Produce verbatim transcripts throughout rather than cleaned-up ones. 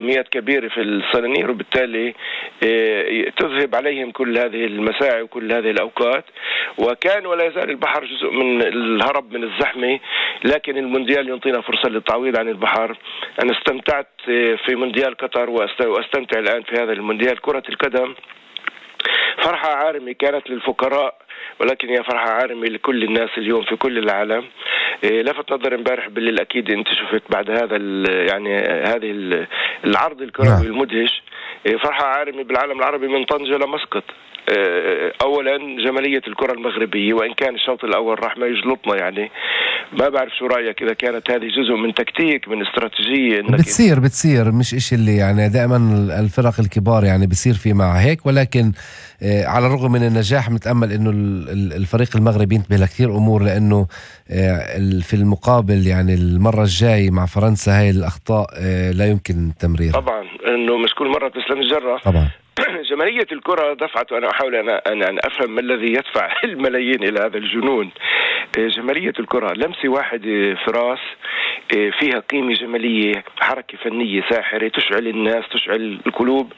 كميات كبيرة في الصنانير، وبالتالي تذهب عليهم كل هذه المساعي وكل هذه الأوقات. وكان ولا يزال البحر جزء من الهرب من الزحمة، لكن المونديال يعطينا فرصة للتعويض عن البحر. أنا استمتعت في مونديال قطر وأستمتع الآن في هذا المونديال. كرة القدم فرحة عارمة كانت للفقراء، ولكن هي فرحة عارمة لكل الناس اليوم في كل العالم. لفت نظر امبارح بالليل، أكيد أنت شفت بعد هذا يعني هذه العرض الكروي المدهش، فرحة عارمة بالعالم العربي من طنجة لمسقط. أولا جمالية الكرة المغربية، وإن كان الشوط الأول راح ما يجلطنا، يعني ما بعرف شو رأيك إذا كانت هذه جزء من تكتيك من استراتيجية إنك بتصير بتصير مش إشي اللي يعني دائما الفرق الكبار يعني بصير في مع هيك، ولكن على الرغم من النجاح متأمل إنه الفريق المغربي ينتبه لكثير أمور، لأنه في المقابل يعني المرة الجاي مع فرنسا هاي الأخطاء لا يمكن تمريرها. طبعا إنه مش كل مرة تسلم الجرة طبعا. جمالية الكرة دفعت، وأنا أحاول أنا أن أفهم ما الذي يدفع الملايين إلى هذا الجنون. جمالية الكرة لمسة واحد فراس فيها قيمة جمالية، حركة فنية ساحرة تشعل الناس، تشعل القلوب.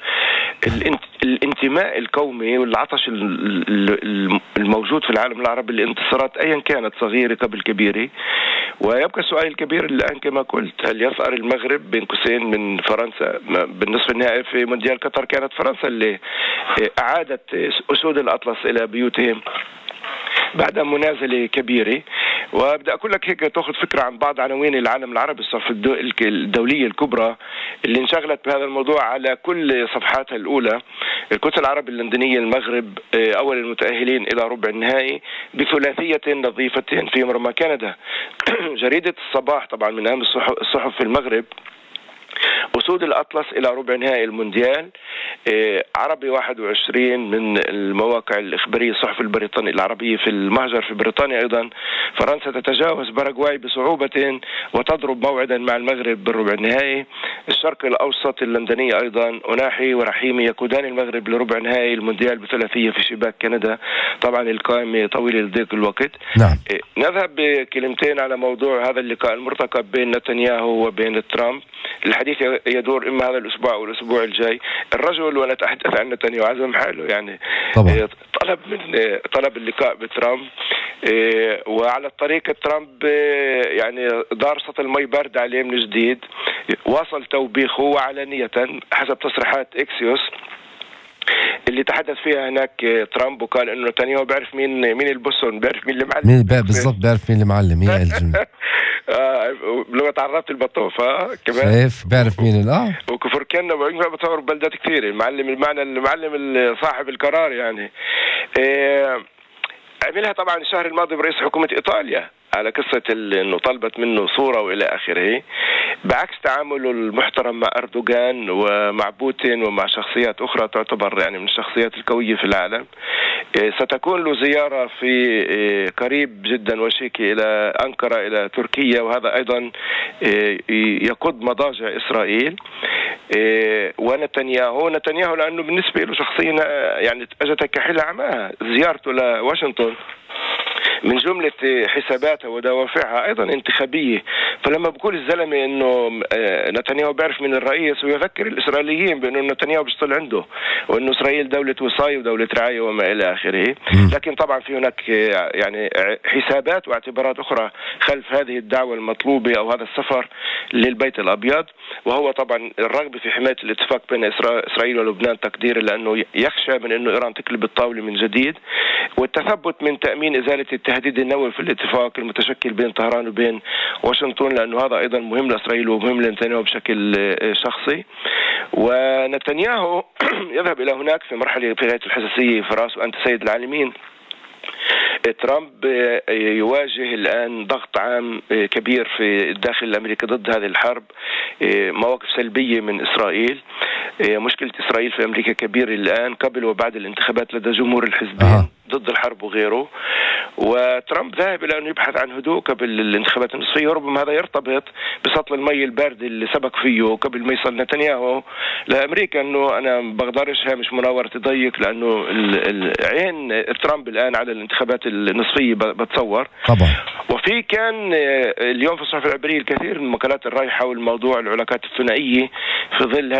الانتماء القومي والعطش الموجود في العالم العربي للانتصارات أيا كانت صغيرة قبل كبيرة. ويبقى السؤال الكبير الآن كما قلت، هل يثأر المغرب بين قوسين من فرنسا؟ بالنصف النهائي في مونديال قطر كانت فرنسا اللي أعادت أسود الأطلس إلى بيوتهم بعد منازلة كبيرة. وابدأ أقول لك هيك تأخذ فكرة عن بعض عناوين العالم العربي، الصف الدولية الكبرى اللي انشغلت بهذا الموضوع على كل صفحاتها الأولى. الكتلة العربي اللندنية المغرب أول المتأهلين إلى ربع النهائي بثلاثية نظيفة في مرمى كندا. جريدة الصباح طبعا من أهم الصحف في المغرب، أسود الأطلس إلى ربع نهائي المونديال. عربي واحد وعشرين من المواقع الإخبارية الصحف البريطانية العربية في المهجر في بريطانيا أيضا، فرنسا تتجاوز باراغواي بصعوبة وتضرب موعدا مع المغرب بالربع النهائي. الشرق الأوسط اللندنية أيضا، أناحي ورحيمي يقودان المغرب لربع نهائي المونديال بثلاثية في شباك كندا. طبعا القائمة طويلة لضيق الوقت. نعم. نذهب بكلمتين على موضوع هذا اللقاء المرتقب بين نتنياهو وبين ترامب. الحديث يدور إما هذا الأسبوع أو الأسبوع الجاي. الرجل، وأنا أتحدث عن نتنياهو عزم حاله يعني طبعا. طلب من طلب اللقاء بترامب، وعلى الطريق ترامب يعني دار سطل المي بارد عليه من جديد، واصل توبيخه وعلانية حسب تصريحات إكسيوس اللي تحدث فيها هناك ترامب، وقال انه نتنياهو بيعرف مين مين البوسون، بيعرف مين اللي معلم، مين بالضبط بيعرف مين اللي معلم، هي الجمله لو تعرضت البطوف ها كمان شايف بيعرف مين اه وكفر كنا بتصور بلدات كثير. المعلم المعنى المعلم صاحب القرار يعني. إيه عملها طبعا الشهر الماضي برئيس حكومة إيطاليا على قصة انه طلبت منه صورة والى اخره، بعكس تعامله المحترم مع اردوغان ومع بوتين ومع شخصيات اخرى تعتبر يعني من الشخصيات القوية في العالم. ستكون له زيارة في قريب جدا وشيكي الى انقرة الى تركيا، وهذا ايضا يقود مضاجع اسرائيل. ونتنياهو نتنياهو لانه بالنسبة له شخصيا يعني اجت كحيل عماها زيارته لواشنطن من جملة حساباتها ودوافعها أيضا انتخابية. فلما بقول الزلمة إنه نتنياهو بيعرف من الرئيس، ويذكر الإسرائيليين بأنه نتنياهو بيشتغل عنده، وإنه إسرائيل دولة وصاية ودولة رعاية وما إلى آخره. لكن طبعا في هناك يعني حسابات واعتبارات أخرى خلف هذه الدعوة المطلوبة أو هذا السفر للبيت الأبيض، وهو طبعا الرغبة في حماية الاتفاق بين إسرائيل ولبنان تقدير، لأنه يخشى من أنه إيران تقلب الطاولة من جديد، والتثبت من تأمين إزالة التهديد النووي في الاتفاق المتشكل بين طهران وبين واشنطن، لأنه هذا أيضا مهم لإسرائيل ومهم لنتنياهو بشكل شخصي. ونتنياهو يذهب إلى هناك في مرحلة في غاية الحساسية في رأسه أنت سيد العالمين. ترامب يواجه الآن ضغط عام كبير في الداخل الأمريكي ضد هذه الحرب، مواقف سلبية من إسرائيل. مشكلة إسرائيل في أمريكا كبيرة الآن قبل وبعد الانتخابات لدى جمهور الحزبين أه. ضد الحرب وغيره. وترامب ذاهب إلى أن يبحث عن هدوء قبل الانتخابات النصفية، وربما هذا يرتبط بسطل المي البارد اللي سبق فيه قبل ما يصل نتنياهو لأمريكا، أنه أنا بقدرش مش مناورة تضيق، لأنه عين ترامب الآن على الانتخابات النصفية بتصور طبعا. وفي كان اليوم في الصحف العبرية الكثير من المقالات الرايحة حول موضوع العلاقات الثنائية في ظل